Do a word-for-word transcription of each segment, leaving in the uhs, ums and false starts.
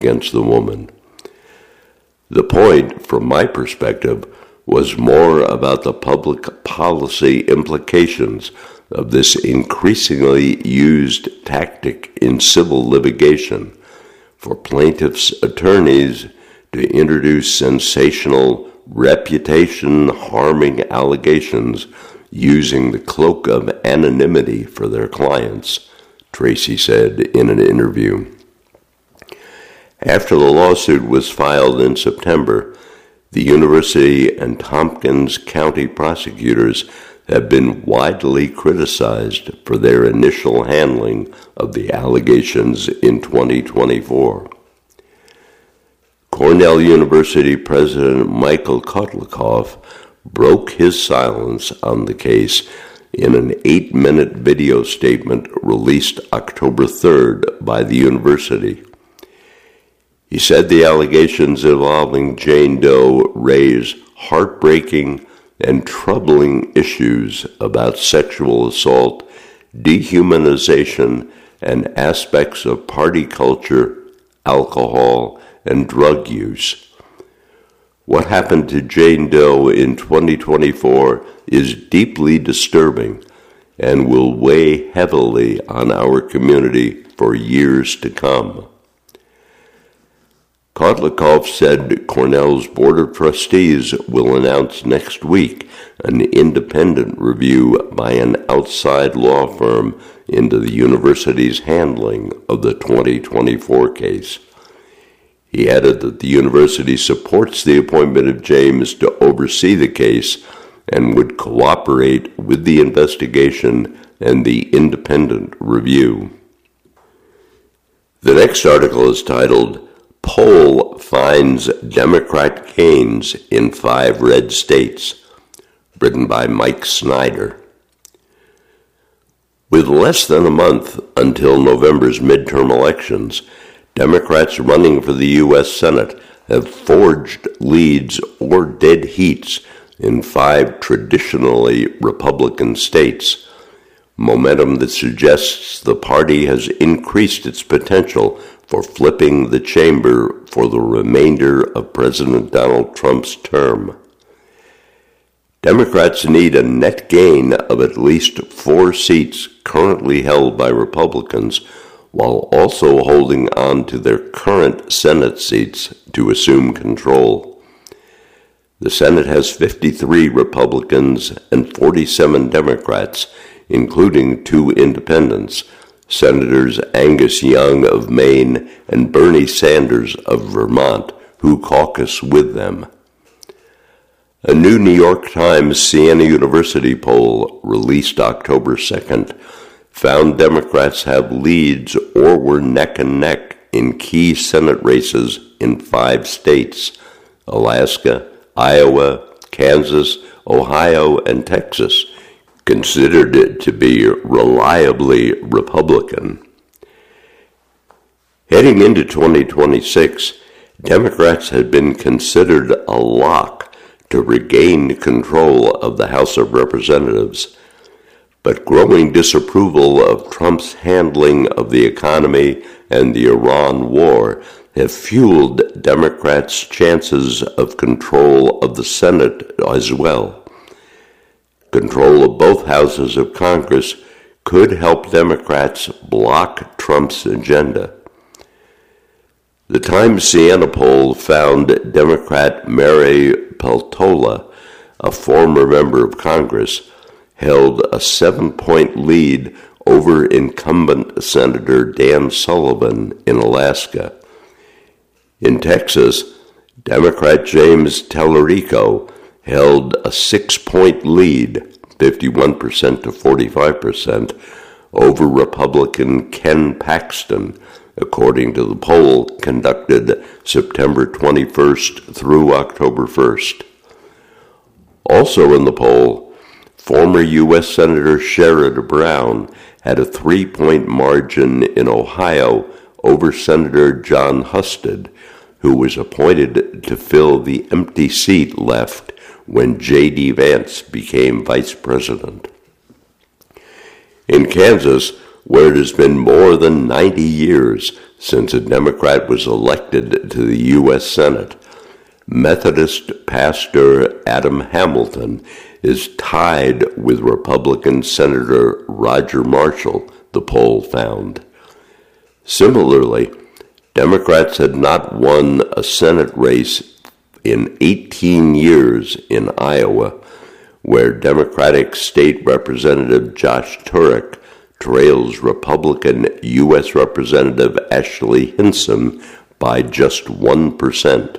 against the woman. The point, from my perspective, was more about the public policy implications of this increasingly used tactic in civil litigation for plaintiffs' attorneys to introduce sensational, reputation-harming allegations using the cloak of anonymity for their clients, Tracy said in an interview. After the lawsuit was filed in September, the university and Tompkins County prosecutors have been widely criticized for their initial handling of the allegations in twenty twenty-four. Cornell University President Michael Kotlikoff broke his silence on the case in an eight-minute video statement released October third by the university. He said the allegations involving Jane Doe raise heartbreaking and troubling issues about sexual assault, dehumanization, and aspects of party culture, alcohol, and drug use. What happened to Jane Doe in twenty twenty-four is deeply disturbing and will weigh heavily on our community for years to come. Kotlikoff said Cornell's Board of Trustees will announce next week an independent review by an outside law firm into the university's handling of the twenty twenty-four case. He added that the university supports the appointment of James to oversee the case and would cooperate with the investigation and the independent review. The next article is titled, Poll Finds Democrat Gains in Five Red States, written by Mike Snyder. With less than a month until November's midterm elections, Democrats running for the U S Senate have forged leads or dead heats in five traditionally Republican states, momentum that suggests the party has increased its potential for flipping the chamber for the remainder of President Donald Trump's term. Democrats need a net gain of at least four seats currently held by Republicans, while also holding on to their current Senate seats to assume control. The Senate has fifty-three Republicans and forty-seven Democrats, including two independents, Senators Angus Young of Maine and Bernie Sanders of Vermont, who caucus with them. A new New York Times Siena University poll released October second found Democrats have leads or were neck and neck in key Senate races in five states, Alaska, Iowa, Kansas, Ohio, and Texas, considered it to be reliably Republican. Heading into twenty twenty-six, Democrats had been considered a lock to regain control of the House of Representatives, but growing disapproval of Trump's handling of the economy and the Iran war have fueled Democrats' chances of control of the Senate as well. Control of both houses of Congress could help Democrats block Trump's agenda. The Times Siena poll found Democrat Mary Peltola, a former member of Congress, held a seven-point lead over incumbent Senator Dan Sullivan in Alaska. In Texas, Democrat James Tellerico held a six-point lead, fifty-one percent to forty-five percent, over Republican Ken Paxton, according to the poll conducted September twenty-first through October first. Also in the poll, former U S Senator Sherrod Brown had a three-point margin in Ohio over Senator John Husted, who was appointed to fill the empty seat left when J D. Vance became vice president. In Kansas, where it has been more than ninety years since a Democrat was elected to the U S Senate. Methodist pastor Adam Hamilton is tied with Republican Senator Roger Marshall, the poll found. Similarly, Democrats had not won a Senate race in eighteen years in Iowa, where Democratic State Representative Josh Turek trails Republican U S Representative Ashley Hinson by just one percent.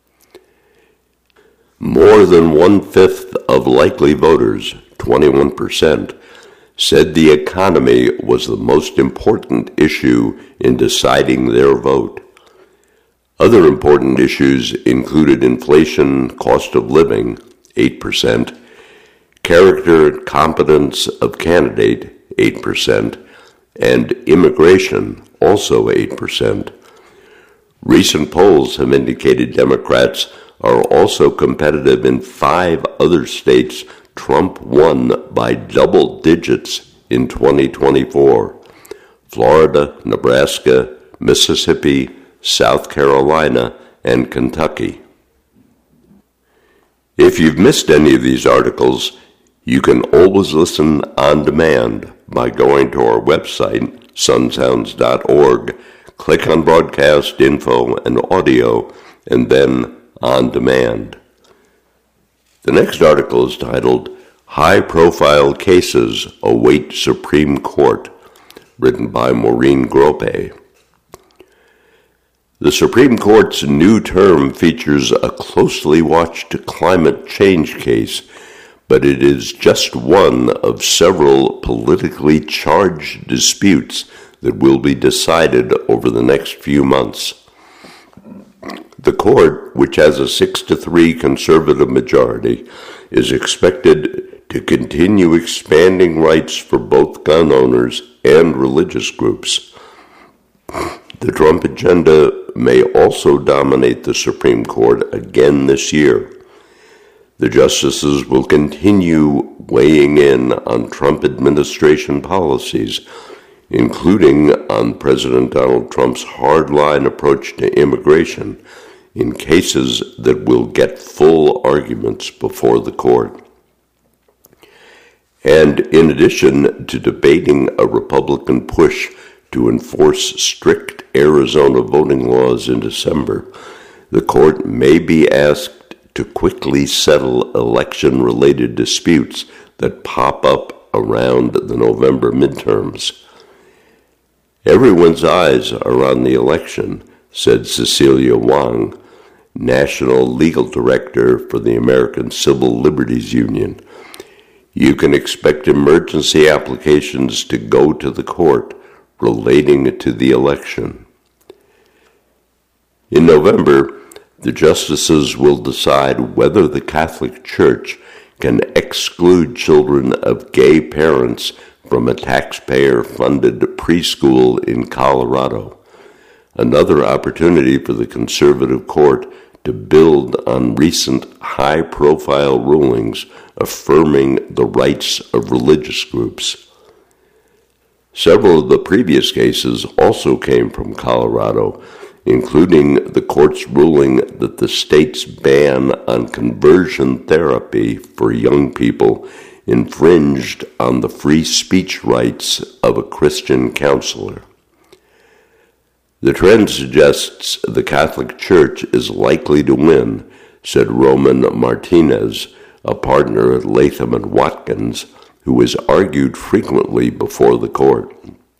More than one-fifth of likely voters, twenty-one percent, said the economy was the most important issue in deciding their vote. Other important issues included inflation, cost of living, eight percent, character and competence of candidate, eight percent, and immigration, also eight percent. Recent polls have indicated Democrats are also competitive in five other states Trump won by double digits in twenty twenty-four: Florida, Nebraska, Mississippi, South Carolina, and Kentucky. If you've missed any of these articles, you can always listen on demand by going to our website, sun sounds dot org, click on Broadcast Info and Audio, and then On Demand. The next article is titled High-Profile Cases Await Supreme Court, written by Maureen Grope. The Supreme Court's new term features a closely watched climate change case, but it is just one of several politically charged disputes that will be decided over the next few months. The court, which has a six to three conservative majority, is expected to continue expanding rights for both gun owners and religious groups. The Trump agenda may also dominate the Supreme Court again this year. The justices will continue weighing in on Trump administration policies, including on President Donald Trump's hardline approach to immigration, in cases that will get full arguments before the court. And in addition to debating a Republican push to enforce strict Arizona voting laws in December, the court may be asked to quickly settle election-related disputes that pop up around the November midterms. Everyone's eyes are on the election, said Cecilia Wang, National Legal Director for the American Civil Liberties Union. You can expect emergency applications to go to the court relating to the election. In November, the justices will decide whether the Catholic Church can exclude children of gay parents from a taxpayer-funded preschool in Colorado, another opportunity for the conservative court to build on recent high-profile rulings affirming the rights of religious groups. Several of the previous cases also came from Colorado, including the court's ruling that the state's ban on conversion therapy for young people infringed on the free speech rights of a Christian counselor. The trend suggests the Catholic Church is likely to win, said Roman Martinez, a partner at Latham and Watkins, who has argued frequently before the court.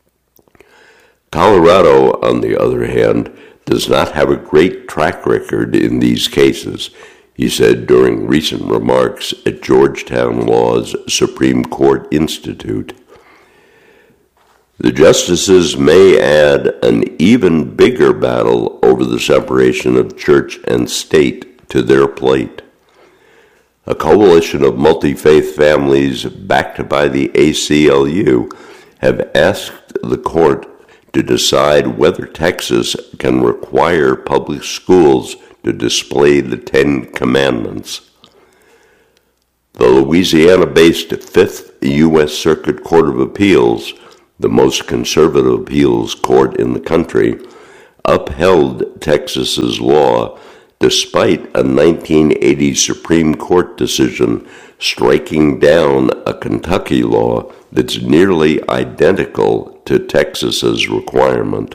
Colorado, on the other hand, does not have a great track record in these cases, he said during recent remarks at Georgetown Law's Supreme Court Institute. The justices may add an even bigger battle over the separation of church and state to their plate. A coalition of multi-faith families backed by the A C L U have asked the court to decide whether Texas can require public schools to display the Ten Commandments. The Louisiana-based Fifth U S Circuit Court of Appeals, the most conservative appeals court in the country, upheld Texas's law despite a nineteen eighty Supreme Court decision striking down a Kentucky law that's nearly identical to Texas's requirement.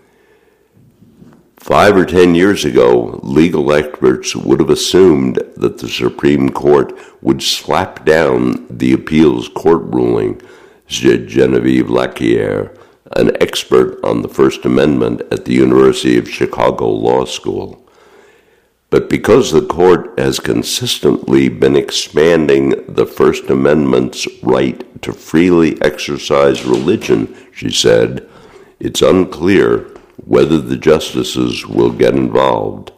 Five or ten years ago, legal experts would have assumed that the Supreme Court would slap down the appeals court ruling, said Genevieve Lacquier, an expert on the First Amendment at the University of Chicago Law School. But because the court has consistently been expanding the First Amendment's right to freely exercise religion, she said, it's unclear whether the justices will get involved.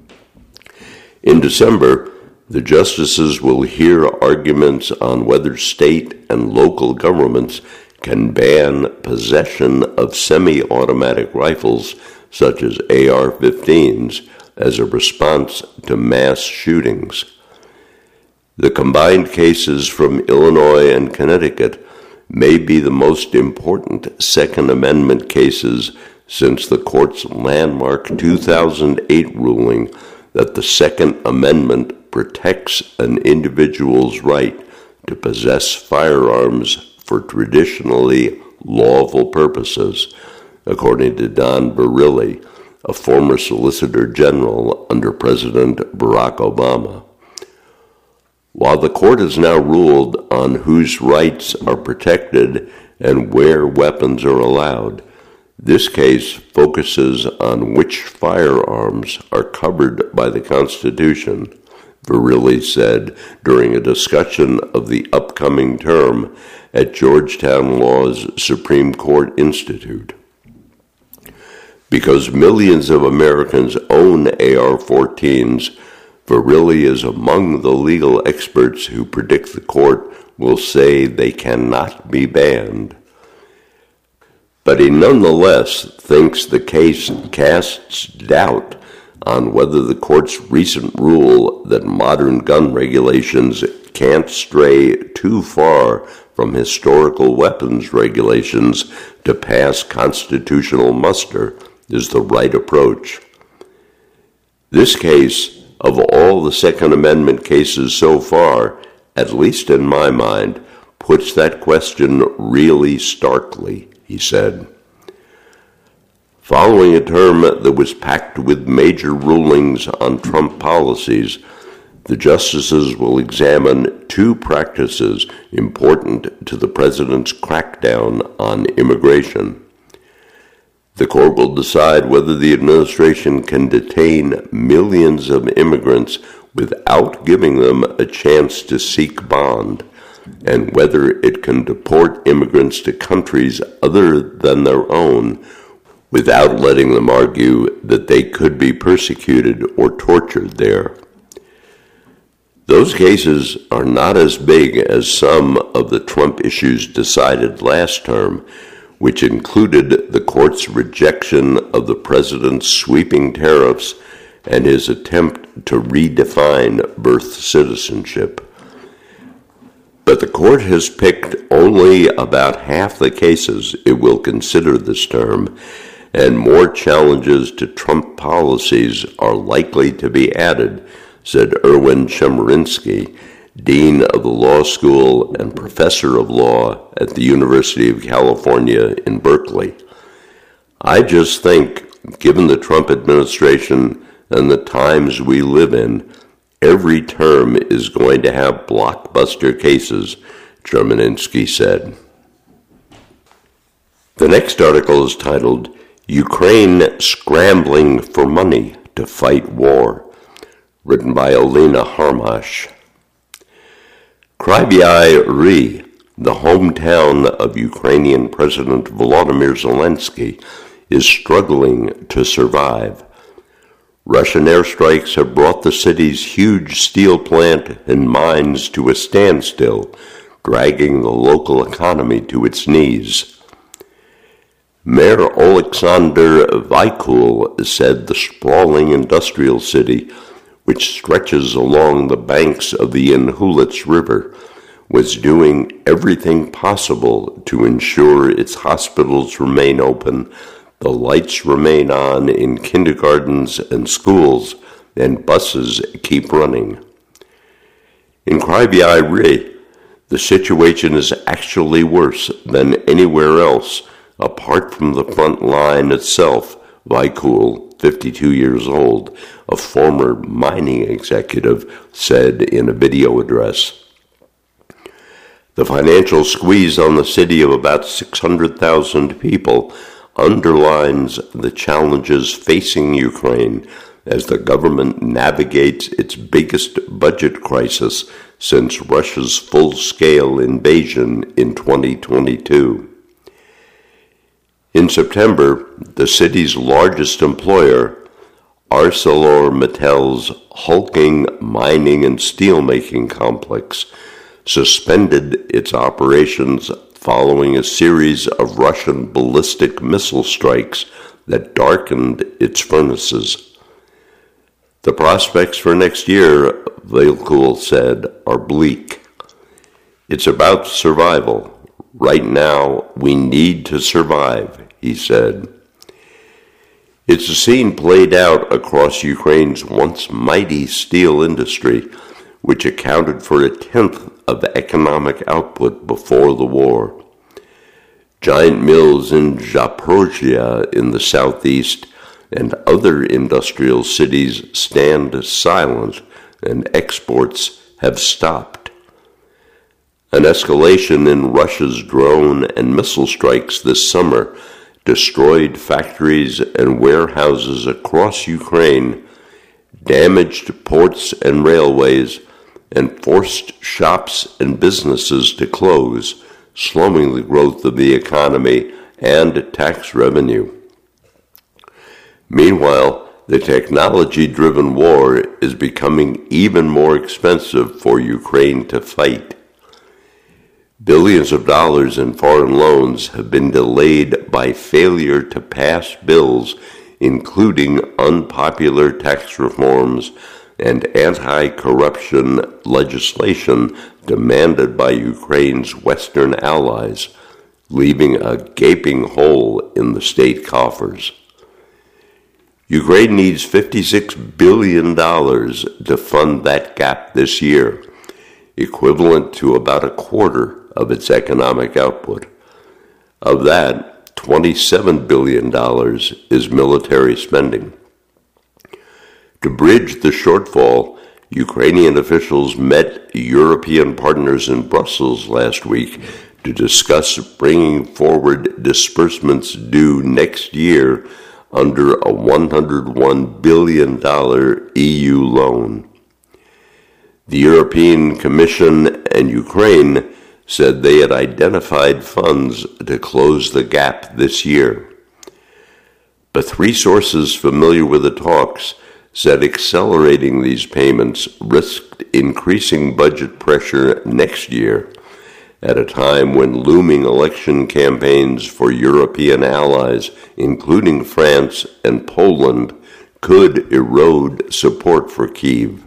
In December, the justices will hear arguments on whether state and local governments can ban possession of semi-automatic rifles such as A R fifteens as a response to mass shootings. The combined cases from Illinois and Connecticut may be the most important Second Amendment cases since the court's landmark two thousand eight ruling that the Second Amendment protects an individual's right to possess firearms for traditionally lawful purposes, according to Don Verrilli, a former Solicitor General under President Barack Obama. While the court has now ruled on whose rights are protected and where weapons are allowed, this case focuses on which firearms are covered by the Constitution, Verrilli said during a discussion of the upcoming term at Georgetown Law's Supreme Court Institute. Because millions of Americans own A R fourteens, Verrilli is among the legal experts who predict the court will say they cannot be banned. But he nonetheless thinks the case casts doubt on whether the court's recent rule that modern gun regulations can't stray too far from historical weapons regulations to pass constitutional muster is the right approach. This case, of all the Second Amendment cases so far, at least in my mind, puts that question really starkly, he said. Following a term that was packed with major rulings on Trump policies, the justices will examine two practices important to the president's crackdown on immigration. The court will decide whether the administration can detain millions of immigrants without giving them a chance to seek bond, and whether it can deport immigrants to countries other than their own without letting them argue that they could be persecuted or tortured there. Those cases are not as big as some of the Trump issues decided last term, which included the court's rejection of the president's sweeping tariffs and his attempt to redefine birth citizenship. But the court has picked only about half the cases it will consider this term, and more challenges to Trump policies are likely to be added, said Erwin Chemerinsky, Dean of the Law School and Professor of Law at the University of California in Berkeley. I just think, given the Trump administration and the times we live in, every term is going to have blockbuster cases, Chemerinsky said. The next article is titled, Ukraine Scrambling for Money to Fight War, written by Alina Harmash. Kryvyi Rih, the hometown of Ukrainian President Volodymyr Zelensky, is struggling to survive. Russian airstrikes have brought the city's huge steel plant and mines to a standstill, dragging the local economy to its knees. Mayor Oleksandr Vaikul said the sprawling industrial city, which stretches along the banks of the Inhulets River, was doing everything possible to ensure its hospitals remain open, the lights remain on in kindergartens and schools, and buses keep running. In Kryvyi Rih, the situation is actually worse than anywhere else, apart from the front line itself, Vaikul, fifty-two years old, a former mining executive, said in a video address. The financial squeeze on the city of about six hundred thousand people underlines the challenges facing Ukraine as the government navigates its biggest budget crisis since Russia's full-scale invasion in twenty twenty-two. In September, the city's largest employer, ArcelorMittal's hulking mining and steelmaking complex, suspended its operations following a series of Russian ballistic missile strikes that darkened its furnaces. The prospects for next year, Vaikul said, are bleak. It's about survival. Right now, we need to survive, he said. It's a scene played out across Ukraine's once mighty steel industry, which accounted for a tenth of economic output before the war. Giant mills in Zaporozhye in the southeast and other industrial cities stand silent, and exports have stopped. An escalation in Russia's drone and missile strikes this summer destroyed factories and warehouses across Ukraine, damaged ports and railways, and forced shops and businesses to close, slowing the growth of the economy and tax revenue. Meanwhile, the technology-driven war is becoming even more expensive for Ukraine to fight. Billions of dollars in foreign loans have been delayed by failure to pass bills, including unpopular tax reforms and anti-corruption legislation demanded by Ukraine's Western allies, leaving a gaping hole in the state coffers. Ukraine needs fifty-six billion dollars to fund that gap this year, equivalent to about a quarter of its economic output. Of that, twenty-seven billion dollars is military spending. To bridge the shortfall, Ukrainian officials met European partners in Brussels last week to discuss bringing forward disbursements due next year under a one hundred one billion dollars E U loan. The European Commission and Ukraine said they had identified funds to close the gap this year. But three sources familiar with the talks said accelerating these payments risked increasing budget pressure next year, at a time when looming election campaigns for European allies, including France and Poland, could erode support for Kyiv.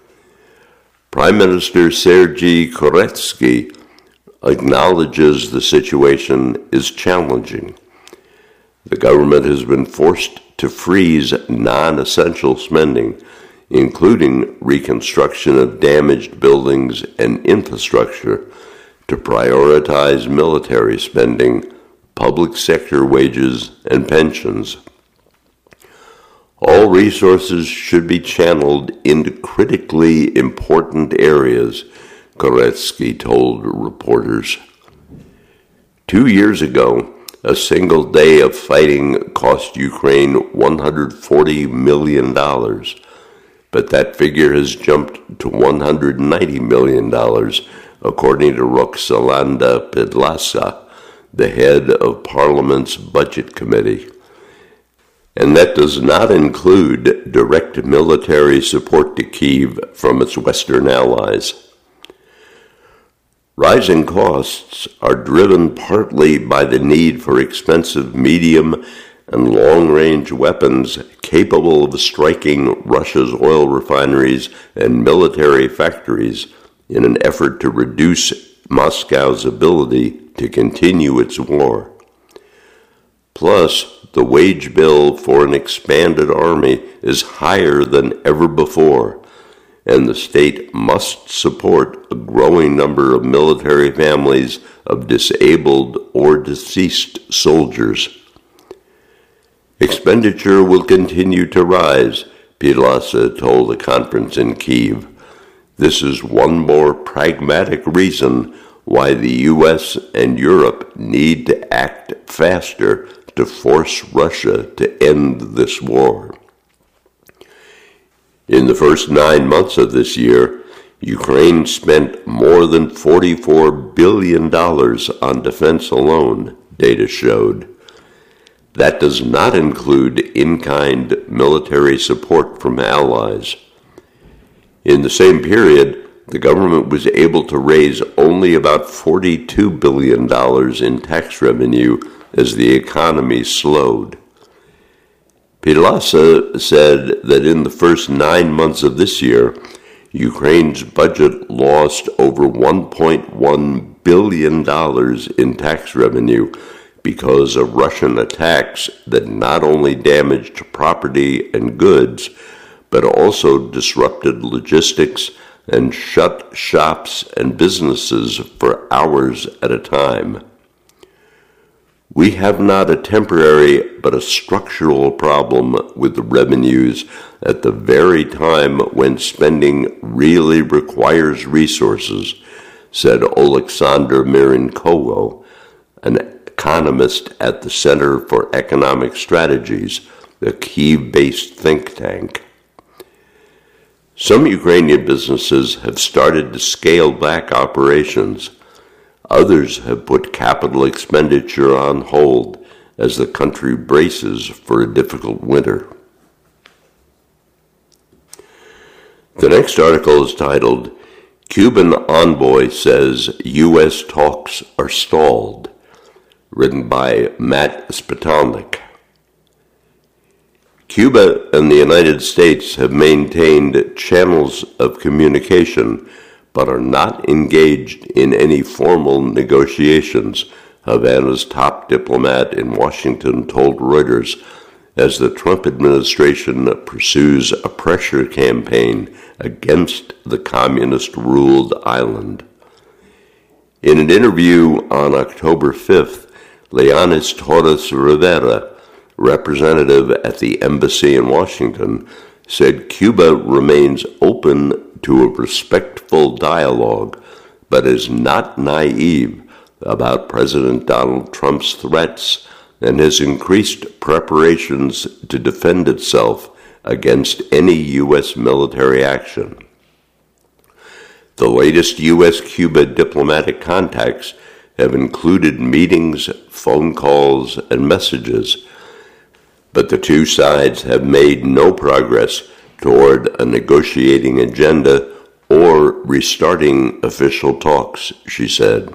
Prime Minister Sergei Koretsky acknowledges the situation is challenging. The government has been forced to freeze non-essential spending, including reconstruction of damaged buildings and infrastructure, to prioritize military spending, public sector wages, and pensions. All resources should be channeled into critically important areas, Koretsky told reporters. Two years ago, a single day of fighting cost Ukraine one hundred forty million dollars, but that figure has jumped to one hundred ninety million dollars, according to Roxolanda Pedlasa, the head of Parliament's Budget Committee. And that does not include direct military support to Kyiv from its Western allies. Rising costs are driven partly by the need for expensive medium and long-range weapons capable of striking Russia's oil refineries and military factories in an effort to reduce Moscow's ability to continue its war. Plus, the wage bill for an expanded army is higher than ever before, and the state must support a growing number of military families of disabled or deceased soldiers. Expenditure will continue to rise, Pilasa told a conference in Kyiv. This is one more pragmatic reason why the U S and Europe need to act faster to force Russia to end this war. In the first nine months of this year, Ukraine spent more than forty-four billion dollars on defense alone, data showed. That does not include in-kind military support from allies. In the same period, the government was able to raise only about forty-two billion dollars in tax revenue as the economy slowed. Pilasa said that in the first nine months of this year, Ukraine's budget lost over one point one billion dollars in tax revenue because of Russian attacks that not only damaged property and goods, but also disrupted logistics and shut shops and businesses for hours at a time. We have not a temporary but a structural problem with the revenues at the very time when spending really requires resources, said Oleksandr Mirenkovo, an economist at the Center for Economic Strategies, a Kyiv-based think tank. Some Ukrainian businesses have started to scale back operations. Others have put capital expenditure on hold as the country braces for a difficult winter. The next article is titled, Cuban Envoy Says U S Talks Are Stalled, written by Matt Spitalnik. Cuba and the United States have maintained channels of communication but are not engaged in any formal negotiations, Havana's top diplomat in Washington told Reuters, as the Trump administration pursues a pressure campaign against the communist-ruled island. In an interview on October fifth, Leonis Torres Rivera, representative at the embassy in Washington, said Cuba remains open to a respectful dialogue, but is not naive about President Donald Trump's threats and has increased preparations to defend itself against any U S military action. The latest U S Cuba diplomatic contacts have included meetings, phone calls, and messages, but the two sides have made no progress toward a negotiating agenda or restarting official talks, she said.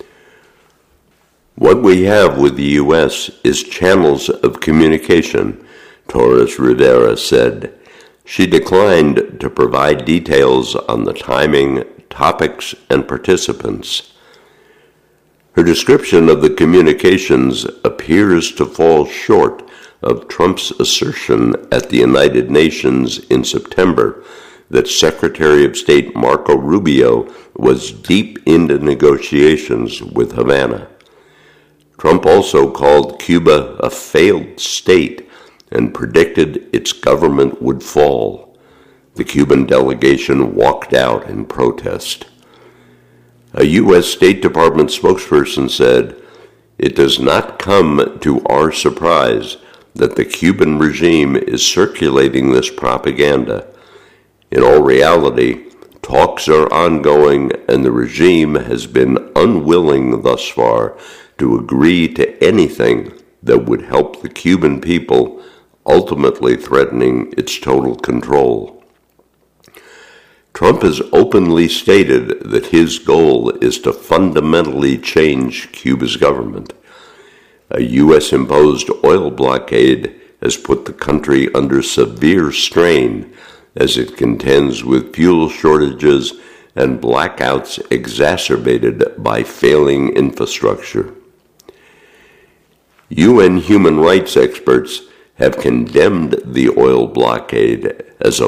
What we have with the U S is channels of communication, Torres Rivera said. She declined to provide details on the timing, topics, and participants. Her description of the communications appears to fall short of Trump's assertion at the United Nations in September that Secretary of State Marco Rubio was deep into negotiations with Havana. Trump also called Cuba a failed state and predicted its government would fall. The Cuban delegation walked out in protest. A U S State Department spokesperson said, "It does not come to our surprise that the Cuban regime is circulating this propaganda. In all reality, talks are ongoing and the regime has been unwilling thus far to agree to anything that would help the Cuban people, ultimately threatening its total control." Trump has openly stated that his goal is to fundamentally change Cuba's government. A U S-imposed oil blockade has put the country under severe strain as it contends with fuel shortages and blackouts exacerbated by failing infrastructure. U N human rights experts have condemned the oil blockade as a